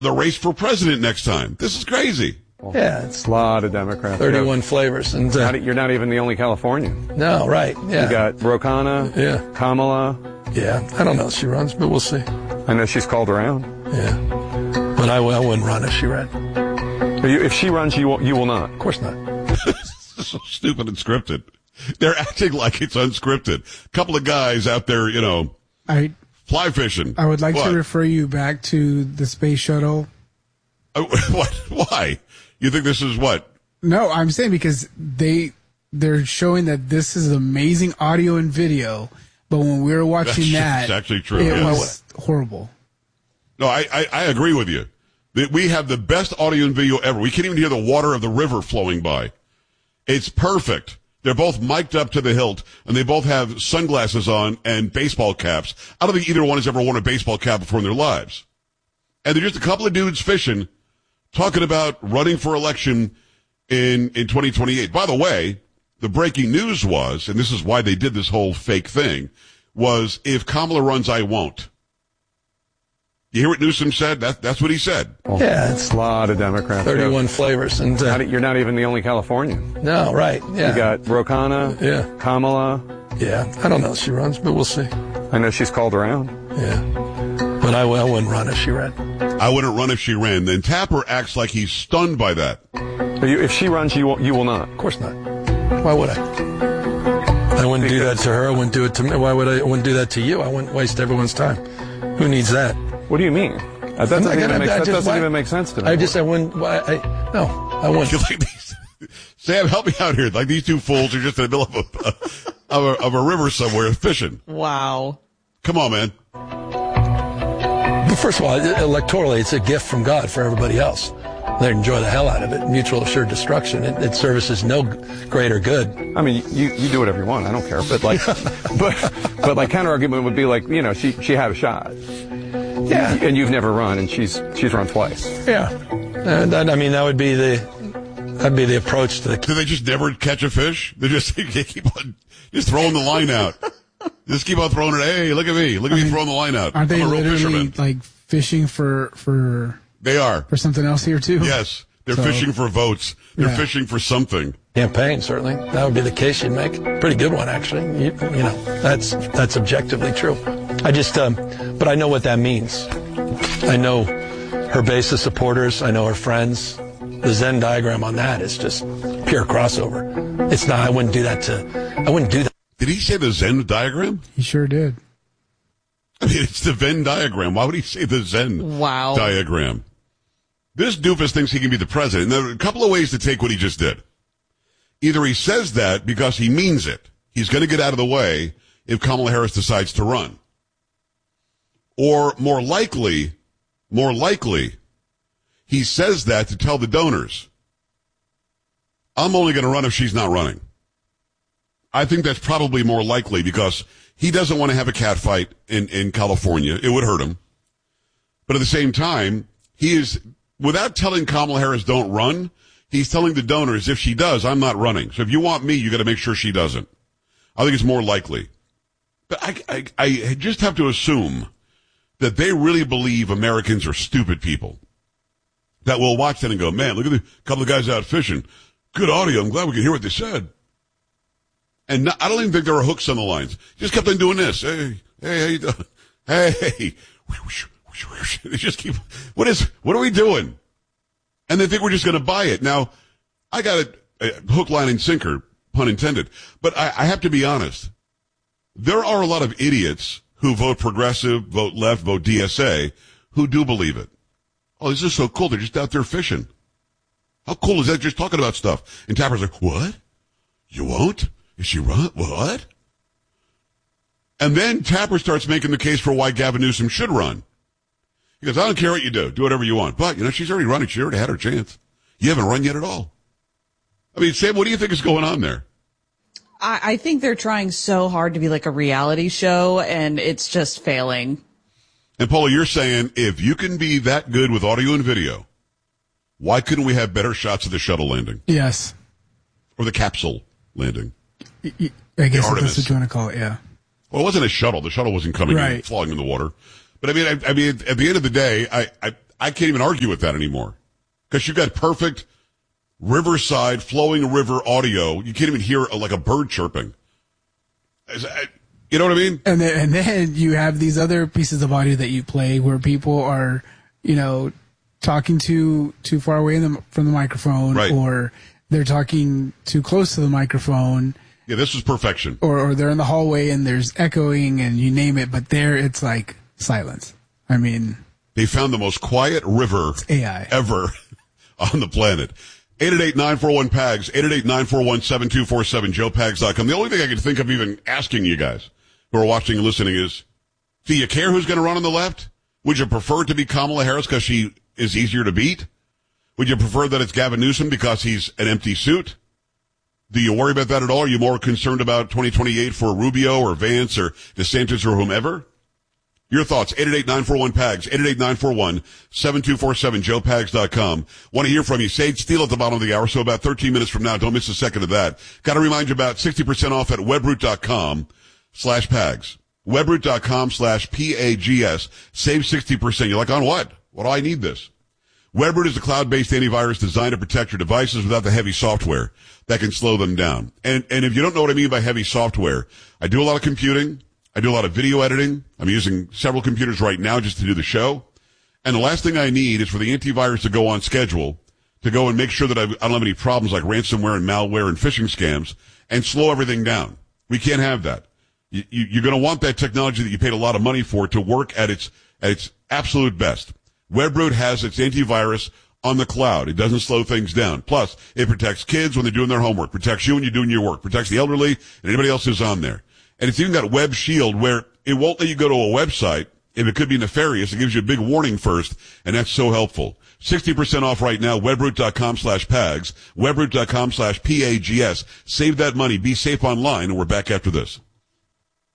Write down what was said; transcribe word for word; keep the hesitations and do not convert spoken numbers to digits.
the race for president next time. This is crazy. Yeah, it's a lot of Democrats. thirty-one yeah. flavors. And uh, You're not even the only Californian. No, right. Yeah. You got Ro Khanna, yeah. Kamala. Yeah, I don't know if she runs, but we'll see. I know she's called around. Yeah. But I, I wouldn't run if she ran. If she runs, you will, you will not. Of course not. So stupid and scripted. They're acting like it's unscripted. A couple of guys out there, you know, I, fly fishing. I would like what? to refer you back to the space shuttle. Uh, what? Why? You think this is what? No, I'm saying because they they're showing that this is amazing audio and video, but when we were watching That's, that, actually true. it Yeah. was horrible. No, I, I, I agree with you. We have the best audio and video ever. We can't even hear the water of the river flowing by. It's perfect. They're both mic'd up to the hilt, and they both have sunglasses on and baseball caps. I don't think either one has ever worn a baseball cap before in their lives. And they're just a couple of dudes fishing, talking about running for election in, in twenty twenty-eight. By the way, the breaking news was, and this is why they did this whole fake thing, was if Kamala runs, I won't. You hear what Newsom said? That, that's what he said. Yeah, it's a lot of Democrats. thirty-one yeah. flavors. And uh, You're not even the only Californian. No, right. Yeah. You got Ro Khanna, yeah. Kamala. Yeah, I don't know if she runs, but we'll see. I know she's called around. Yeah. But I, I wouldn't run if she ran. I wouldn't run if she ran. Then Tapper acts like he's stunned by that. If she runs, you will, you will not. Of course not. Why would I? I wouldn't because do that to her. I wouldn't do it to me. Why would I? I wouldn't do that to you. I wouldn't waste everyone's time. Who needs that? What do you mean? That doesn't, even, gonna, make, that just, doesn't why, even make sense to me. I just, I wouldn't, I, I, no, I wouldn't. Like these, Sam, help me out here. Like these two fools are just in the middle of a, of a, of a river somewhere fishing. Wow. Come on, man. But first of all, electorally, it's a gift from God for everybody else. They enjoy the hell out of it. Mutual assured destruction. It, it services no greater good. I mean, you, you do whatever you want. I don't care. But like, but, but like counter argument would be like, you know, she, she had a shot. Yeah. And you've never run, and she's she's run twice. Yeah. And that, I mean, that would be the that'd be the approach to the. Do they just never catch a fish? They just they keep on just throwing the line out. Just keep on throwing it. Hey, look at me! Look at I me mean, throwing the line out. Aren't they I'm a real literally fisherman. like fishing for for? They are for something else here too. Yes, they're so, fishing for votes. They're yeah. fishing for something. Campaign, certainly. That would be the case you'd make. Pretty good one, actually. You, you know, that's that's objectively true. I just, um, but I know what that means. I know her base of supporters. I know her friends. The Venn diagram on that is just pure crossover. It's not, I wouldn't do that to, I wouldn't do that. Did he say the Venn diagram? He sure did. I mean, it's the Venn diagram. Why would he say the Venn wow. diagram? This doofus thinks he can be the president. There are a couple of ways to take what he just did. Either he says that because he means it. He's going to get out of the way if Kamala Harris decides to run. Or more likely, more likely, he says that to tell the donors, I'm only going to run if she's not running. I think that's probably more likely because he doesn't want to have a cat fight in, in California. It would hurt him. But at the same time, he is, without telling Kamala Harris don't run, he's telling the donors, if she does, I'm not running. So if you want me, you got to make sure she doesn't. I think it's more likely. But I, I, I just have to assume that they really believe Americans are stupid people that will watch that and go, man, look at the couple of guys out fishing. Good audio. I'm glad we can hear what they said. And not, I don't even think there were hooks on the lines. Just kept on doing this. Hey, hey, how you doing? Hey, they just keep, what is, what are we doing? And they think we're just going to buy it. Now, I got it, uh, hook, line, and sinker, pun intended. But I, I have to be honest. There are a lot of idiots who vote progressive, vote left, vote D S A, who do believe it. Oh, this is so cool. They're just out there fishing. How cool is that? Just talking about stuff. And Tapper's like, what? You won't? Is she run? What? And then Tapper starts making the case for why Gavin Newsom should run. He goes, I don't care what you do. Do whatever you want. But, you know, she's already running. She already had her chance. You haven't run yet at all. I mean, Sam, what do you think is going on there? I, I think they're trying so hard to be like a reality show, and it's just failing. And, Paula, you're saying if you can be that good with audio and video, why couldn't we have better shots of the shuttle landing? Yes. Or the capsule landing? I guess that's what you want to call it, yeah. Well, it wasn't a shuttle. The shuttle wasn't coming right. in, falling in the water. But, I mean, I, I mean, at the end of the day, I, I, I can't even argue with that anymore. Because you've got perfect riverside flowing river audio. You can't even hear uh, like a bird chirping. You know what I mean? And then, and then you have these other pieces of audio that you play where people are, you know, talking too too far away in the, from the microphone, right. or they're talking too close to the microphone. Yeah, this is perfection. Or, or they're in the hallway and there's echoing and you name it, but there it's like silence. I mean, they found the most quiet river A I ever on the planet. eight eight eight, nine four one, P A G S, eight eight eight, nine four one, seven two four seven, joe pags dot com. The only thing I can think of even asking you guys who are watching and listening is, do you care who's going to run on the left? Would you prefer it to be Kamala Harris because she is easier to beat? Would you prefer that it's Gavin Newsom because he's an empty suit? Do you worry about that at all? Are you more concerned about twenty twenty-eight for Rubio or Vance or DeSantis or whomever? Your thoughts, eight eight eight, nine four one, P A G S, eight eight eight, nine four one, seven two four seven, joe pags dot com. Want to hear from you. Sage Steele at the bottom of the hour, so about thirteen minutes from now. Don't miss a second of that. Got to remind you about sixty percent off at webroot dot com slash Pags. webroot dot com slash P A G S. Save sixty percent. You're like, on what? What do I need this? Webroot is a cloud-based antivirus designed to protect your devices without the heavy software that can slow them down. And, and if you don't know what I mean by heavy software, I do a lot of computing. I do a lot of video editing. I'm using several computers right now just to do the show. And the last thing I need is for the antivirus to go on schedule, to go and make sure that I don't have any problems like ransomware and malware and phishing scams, and slow everything down. We can't have that. You, you, you're going to want that technology that you paid a lot of money for to work at its at its absolute best. Webroot has its antivirus on the cloud. It doesn't slow things down. Plus, it protects kids when they're doing their homework, protects you when you're doing your work, protects the elderly and anybody else who's on there. And it's even got Web Shield where it won't let you go to a website if it could be nefarious. It gives you a big warning first, and that's so helpful. sixty percent off right now, webroot dot com slash Pags, webroot dot com slash P A G S. Save that money. Be safe online, and we're back after this.